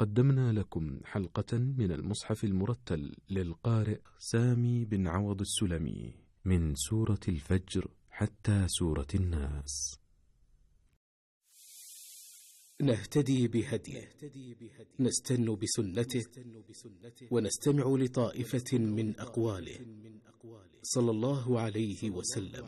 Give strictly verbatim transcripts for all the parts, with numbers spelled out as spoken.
قدمنا لكم حلقة من المصحف المرتل للقارئ سامي بن عوض السلمي من سورة الفجر حتى سورة الناس. نهتدي بهديه، نستن بسنته، ونستمع لطائفة من أقواله صلى الله عليه وسلم.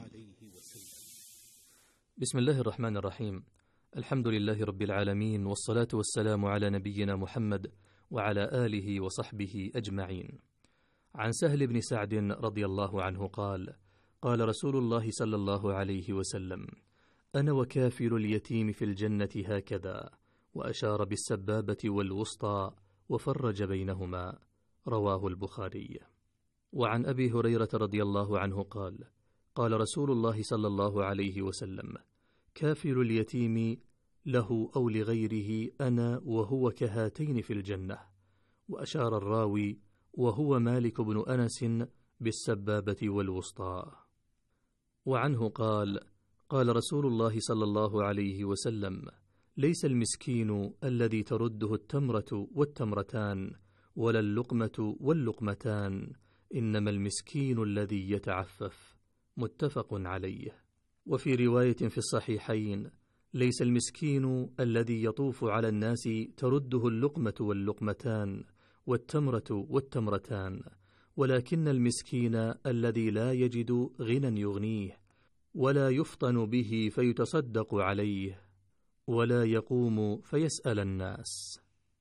بسم الله الرحمن الرحيم. الحمد لله رب العالمين، والصلاة والسلام على نبينا محمد وعلى آله وصحبه أجمعين. عن سهل بن سعد رضي الله عنه قال: قال رسول الله صلى الله عليه وسلم: أنا وكافل اليتيم في الجنة هكذا، وأشار بالسبابة والوسطى وفرج بينهما. رواه البخاري. وعن أبي هريرة رضي الله عنه قال: قال رسول الله صلى الله عليه وسلم: كافل اليتيم له أو لغيره أنا وهو كهاتين في الجنة. وأشار الراوي وهو مالك بن أنس بالسبابة والوسطى. وعنه قال: قال رسول الله صلى الله عليه وسلم: ليس المسكين الذي ترده التمرة والتمرتان ولا اللقمة واللقمتان، إنما المسكين الذي يتعفف. متفق عليه. وفي رواية في الصحيحين: ليس المسكين الذي يطوف على الناس ترده اللقمة واللقمتان والتمرة والتمرتان، ولكن المسكين الذي لا يجد غنى يغنيه ولا يفطن به فيتصدق عليه ولا يقوم فيسأل الناس.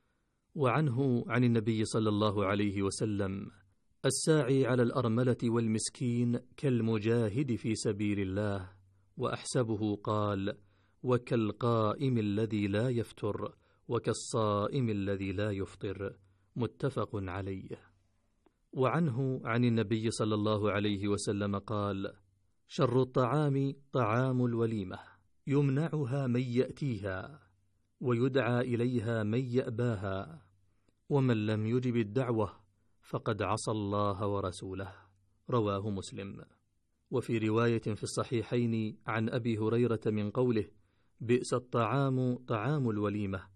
وعنه عن النبي صلى الله عليه وسلم: الساعي على الأرملة والمسكين كالمجاهد في سبيل الله. وأحسبه قال: وكالقائم الذي لا يفتر وكالصائم الذي لا يفطر. متفق عليه. وعنه عن النبي صلى الله عليه وسلم قال: شر الطعام طعام الوليمة، يمنعها من يأتيها ويدعى إليها من يأباها، ومن لم يجب الدعوة فقد عصى الله ورسوله. رواه مسلم. وفي رواية في الصحيحين عن أبي هريرة من قوله: بئس الطعام طعام الوليمة،